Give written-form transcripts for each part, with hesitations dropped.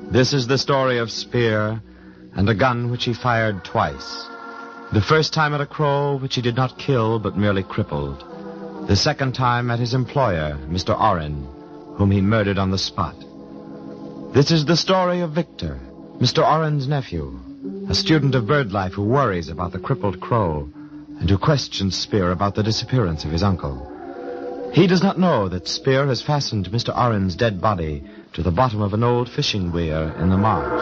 This is the story of Spear and a gun which he fired twice. The first time at a crow which he did not kill but merely crippled. The second time at his employer, Mr. Oren, whom he murdered on the spot. This is the story of Victor, Mr. Oren's nephew, a student of bird life who worries about the crippled crow and who questions Spear about the disappearance of his uncle. He does not know that Spear has fastened Mr. Oren's dead body to the bottom of an old fishing weir in the marsh.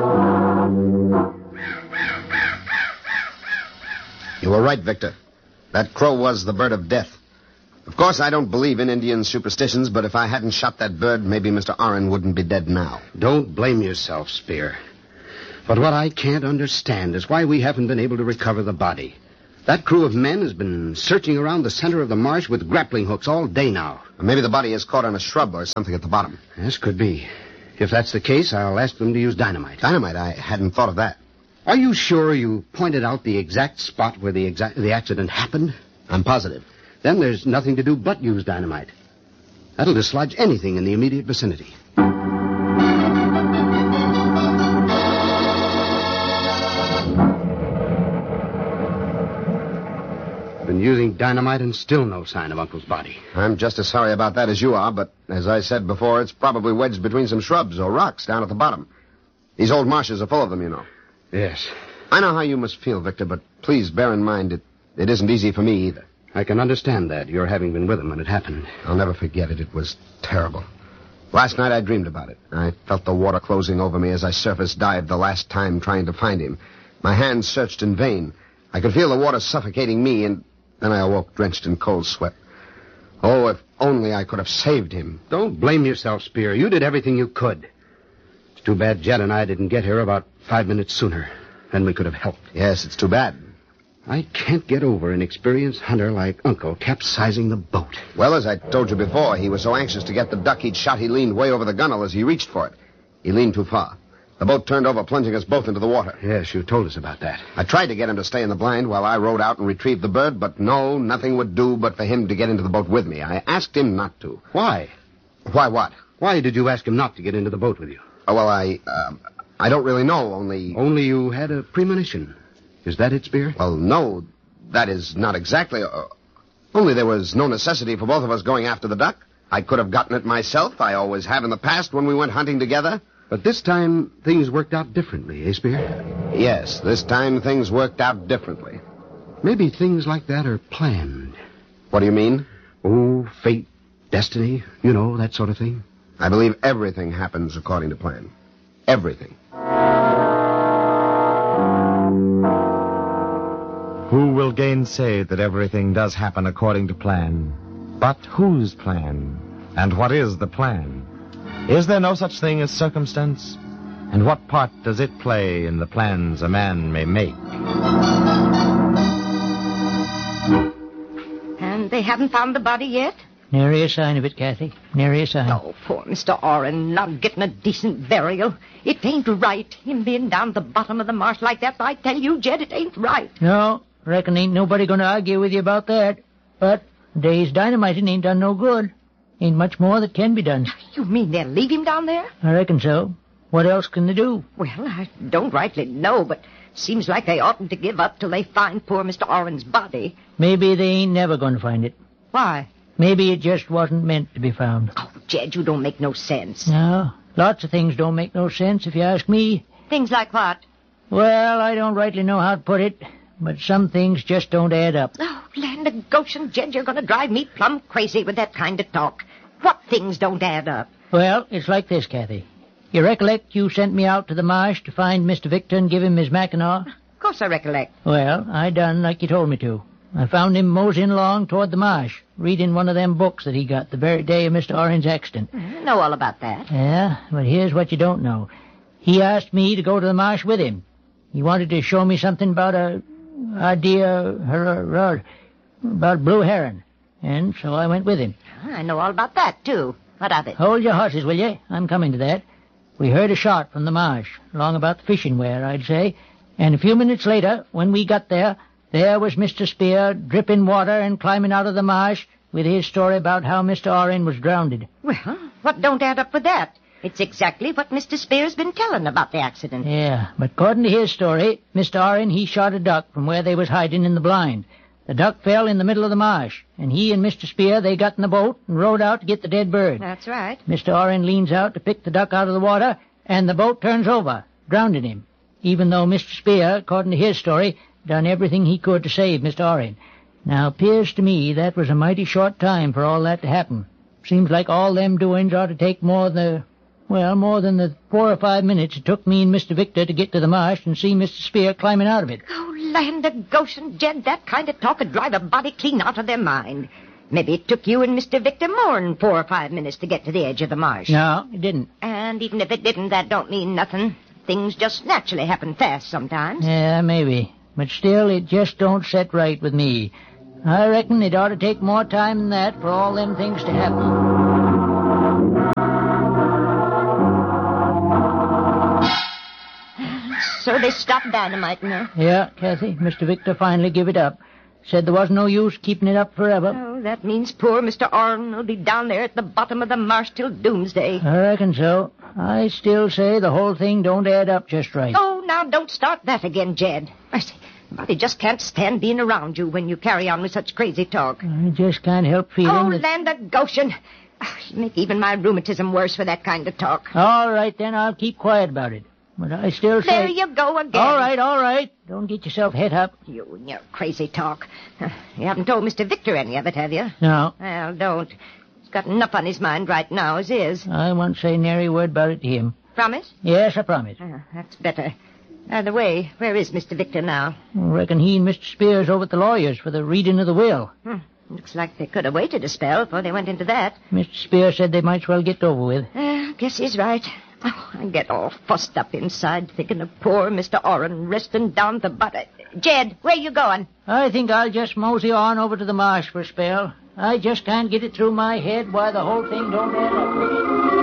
You were right, Victor. That crow was the bird of death. Of course, I don't believe in Indian superstitions, but if I hadn't shot that bird, maybe Mr. Oren wouldn't be dead now. Don't blame yourself, Spear. But what I can't understand is why we haven't been able to recover the body. That crew of men has been searching around the center of the marsh with grappling hooks all day now. Maybe the body is caught on a shrub or something at the bottom. This could be. If that's the case, I'll ask them to use dynamite. Dynamite? I hadn't thought of that. Are you sure you pointed out the exact spot where the accident happened? I'm positive. Then there's nothing to do but use dynamite. That'll dislodge anything in the immediate vicinity. Been using dynamite and still no sign of Uncle's body. I'm just as sorry about that as you are, but as I said before, it's probably wedged between some shrubs or rocks down at the bottom. These old marshes are full of them, you know. Yes. I know how you must feel, Victor, but please bear in mind it isn't easy for me either. I can understand that, your having been with him when it happened. I'll never forget it. It was terrible. Last night I dreamed about it. I felt the water closing over me as I surface dived the last time trying to find him. My hands searched in vain. I could feel the water suffocating me, and then I awoke drenched in cold sweat. Oh, if only I could have saved him. Don't blame yourself, Spear. You did everything you could. It's too bad Jed and I didn't get here about 5 minutes sooner. Then we could have helped. Yes, it's too bad. I can't get over an experienced hunter like Uncle capsizing the boat. Well, as I told you before, he was so anxious to get the duck he'd shot, he leaned way over the gunwale as he reached for it. He leaned too far. The boat turned over, plunging us both into the water. Yes, you told us about that. I tried to get him to stay in the blind while I rowed out and retrieved the bird, but no, nothing would do but for him to get into the boat with me. I asked him not to. Why? Why what? Why did you ask him not to get into the boat with you? Oh, well, I don't really know, only... Only you had a premonition. Is that it, Spear? Well, no, that is not exactly... only there was no necessity for both of us going after the duck. I could have gotten it myself. I always have in the past when we went hunting together. But this time, things worked out differently, eh, Spear? Yes, this time things worked out differently. Maybe things like that are planned. What do you mean? Oh, fate, destiny, you know, that sort of thing. I believe everything happens according to plan. Everything. Who will gainsay that everything does happen according to plan? But whose plan? And what is the plan? Is there no such thing as circumstance? And what part does it play in the plans a man may make? And they haven't found the body yet? Nary a sign of it, Kathy. Nary a sign. Oh, poor Mr. Oren, not getting a decent burial. It ain't right, him being down the bottom of the marsh like that. I tell you, Jed, it ain't right. No, reckon ain't nobody going to argue with you about that. But day's dynamiting ain't done no good. Ain't much more that can be done. You mean they'll leave him down there? I reckon so. What else can they do? Well, I don't rightly know, but seems like they oughtn't to give up till they find poor Mr. Oren's body. Maybe they ain't never going to find it. Why? Maybe it just wasn't meant to be found. Oh, Jed, you don't make no sense. No, lots of things don't make no sense if you ask me. Things like what? Well, I don't rightly know how to put it, but some things just don't add up. Oh, land of Goshen, Jed, you're going to drive me plumb crazy with that kind of talk. What things don't add up? Well, it's like this, Kathy. You recollect you sent me out to the marsh to find Mr. Victor and give him his Mackinaw? Of course I recollect. Well, I done like you told me to. I found him moseying along toward the marsh, reading one of them books that he got the very day of Mr. Oren's accident. I know all about that. Yeah, but here's what you don't know. He asked me to go to the marsh with him. He wanted to show me something about about blue heron. And so I went with him. I know all about that, too. What of it? Hold your horses, will you? I'm coming to that. We heard a shot from the marsh, along about the fishing weir, I'd say. And a few minutes later, when we got there was Mr. Spear, dripping water and climbing out of the marsh with his story about how Mr. Oren was drowned. Well, what don't add up with that? It's exactly what Mr. Spear's been telling about the accident. Yeah, but according to his story, Mr. Oren, he shot a duck from where they was hiding in the blind. The duck fell in the middle of the marsh, and he and Mr. Spear, they got in the boat and rowed out to get the dead bird. That's right. Mr. Oren leans out to pick the duck out of the water, and the boat turns over, drowning him, even though Mr. Spear, according to his story, done everything he could to save Mr. Oren. Now, appears to me that was a mighty short time for all that to happen. Seems like all them doings ought to take more than the 4 or 5 minutes it took me and Mr. Victor to get to the marsh and see Mr. Spear climbing out of it. Oh, land of Goshen, Jed, that kind of talk would drive a body clean out of their mind. Maybe it took you and Mr. Victor more than 4 or 5 minutes to get to the edge of the marsh. No, it didn't. And even if it didn't, that don't mean nothing. Things just naturally happen fast sometimes. Yeah, maybe. But still, it just don't set right with me. I reckon it ought to take more time than that for all them things to happen. So they stopped dynamiting her. Yeah, Kathy, Mr. Victor finally give it up. Said there wasn't no use keeping it up forever. Oh, that means poor Mr. Oren will be down there at the bottom of the marsh till doomsday. I reckon so. I still say the whole thing don't add up just right. Oh, now don't start that again, Jed. I say, Bobby just can't stand being around you when you carry on with such crazy talk. I just can't help feeling Oh, that... land of Goshen. You make even my rheumatism worse for that kind of talk. All right, then, I'll keep quiet about it. But I still say... There you go again. All right. Don't get yourself het up. You and your crazy talk. You haven't told Mr. Victor any of it, have you? No. Well, don't. He's got enough on his mind right now as is. I won't say nary word about it to him. Promise? Yes, I promise. That's better. By the way, where is Mr. Victor now? I reckon he and Mr. Spears over at the lawyer's for the reading of the will. Looks like they could have waited a spell before they went into that. Mr. Spears said they might as well get over with. Guess he's right. Oh, I get all fussed up inside thinking of poor Mr. Oren resting down the butter. Jed, where you going? I think I'll just mosey on over to the marsh for a spell. I just can't get it through my head why the whole thing don't add up with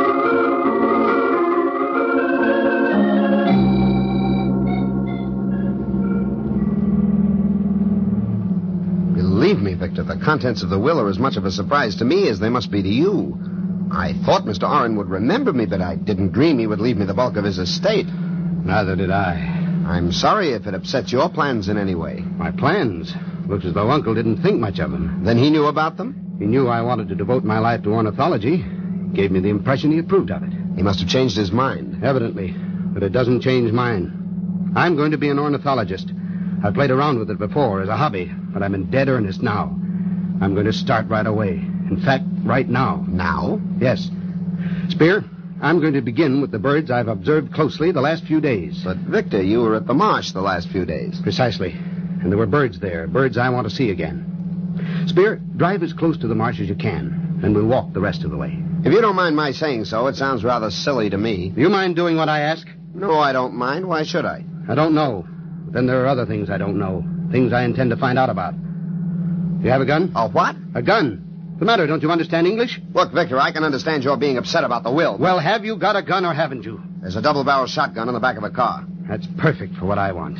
it. Believe me, Victor, the contents of the will are as much of a surprise to me as they must be to you. I thought Mr. Oren would remember me, but I didn't dream he would leave me the bulk of his estate. Neither did I. I'm sorry if it upsets your plans in any way. My plans? Looks as though Uncle didn't think much of them. Then he knew about them? He knew I wanted to devote my life to ornithology. Gave me the impression he approved of it. He must have changed his mind. Evidently. But it doesn't change mine. I'm going to be an ornithologist. I've played around with it before as a hobby, but I'm in dead earnest now. I'm going to start right away. In fact, right now. Now? Yes. Spear, I'm going to begin with the birds I've observed closely the last few days. But, Victor, you were at the marsh the last few days. Precisely. And there were birds there, birds I want to see again. Spear, drive as close to the marsh as you can, and we'll walk the rest of the way. If you don't mind my saying so, it sounds rather silly to me. Do you mind doing what I ask? No, I don't mind. Why should I? I don't know. But then there are other things I don't know. Things I intend to find out about. You have a gun? A what? A gun. What's the matter? Don't you understand English? Look, Victor, I can understand your being upset about the will. Well, have you got a gun or haven't you? There's a double-barrel shotgun in the back of the car. That's perfect for what I want.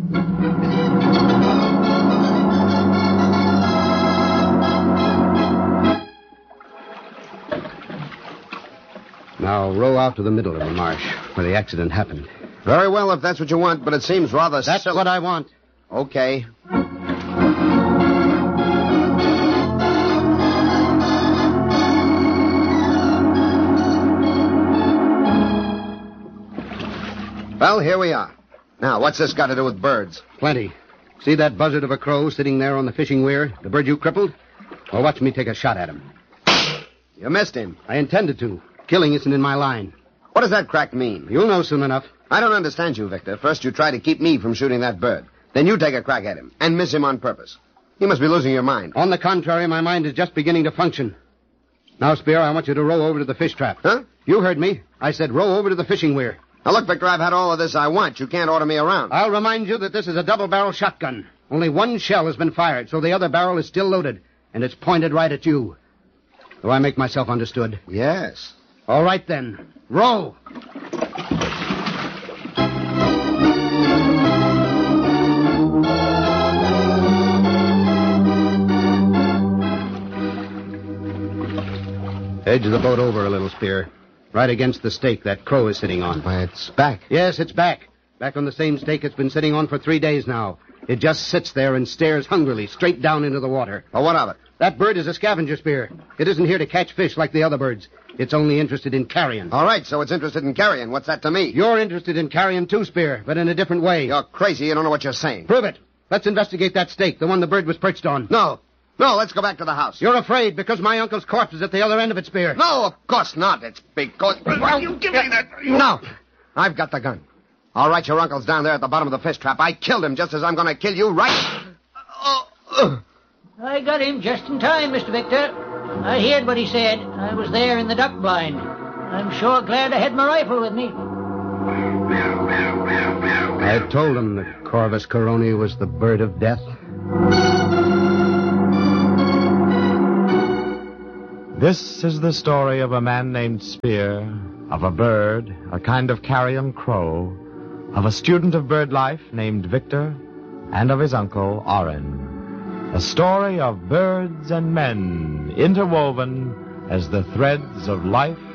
Now, row out to the middle of the marsh where the accident happened. Very well, if that's what you want, but it seems rather... That's what I want. Okay. Well, here we are. Now, what's this got to do with birds? Plenty. See that buzzard of a crow sitting there on the fishing weir? The bird you crippled? Well, watch me take a shot at him. You missed him. I intended to. Killing isn't in my line. What does that crack mean? You'll know soon enough. I don't understand you, Victor. First, you try to keep me from shooting that bird. Then you take a crack at him and miss him on purpose. You must be losing your mind. On the contrary, my mind is just beginning to function. Now, Spear, I want you to row over to the fish trap. Huh? You heard me. I said row over to the fishing weir. Now, look, Victor, I've had all of this I want. You can't order me around. I'll remind you that this is a double-barrel shotgun. Only one shell has been fired, so the other barrel is still loaded, and it's pointed right at you. Do I make myself understood? Yes. All right, then. Row! Edge the boat over a little, Spear. right against the stake that crow is sitting on. Why, it's back. Yes, it's back. Back on the same stake it's been sitting on for 3 days now. It just sits there and stares hungrily straight down into the water. Well, what of it? That bird is a scavenger spear. It isn't here to catch fish like the other birds. It's only interested in carrion. All right, so it's interested in carrion. What's that to me? You're interested in carrion too, Spear, but in a different way. You're crazy. You don't know what you're saying. Prove it. Let's investigate that stake, the one the bird was perched on. No. No, let's go back to the house. You're afraid because my uncle's corpse is at the other end of it, Spear. No, of course not. It's because... Well, you give me that... No. I've got the gun. All right, your uncle's down there at the bottom of the fish trap. I killed him just as I'm going to kill you right... I got him just in time, Mr. Victor. I heard what he said. I was there in the duck blind. I'm sure glad I had my rifle with me. I told him that Corvus Coroni was the bird of death. This is the story of a man named Spear, of a bird, a kind of carrion crow, of a student of bird life named Victor, and of his uncle, Oren. A story of birds and men interwoven as the threads of life